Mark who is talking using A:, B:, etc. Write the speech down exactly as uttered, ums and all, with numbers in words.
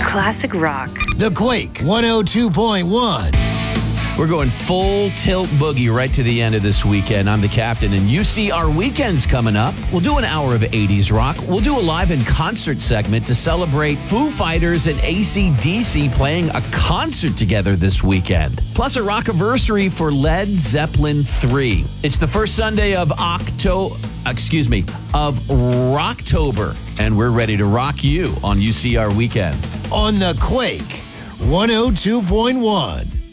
A: Classic rock.
B: The Quake one oh two point one.
C: We're going full tilt boogie right to the end of this weekend. I'm the captain, and you see our weekend's coming up. We'll do an hour of eighties rock. We'll do a live in concert segment to celebrate Foo Fighters and A C D C playing a concert together this weekend. Plus a rockiversary for Led Zeppelin three. It's the first Sunday of Octo, excuse me, of Rocktober, and we're ready to rock you on U C R Weekend.
B: On the Quake one oh two point one.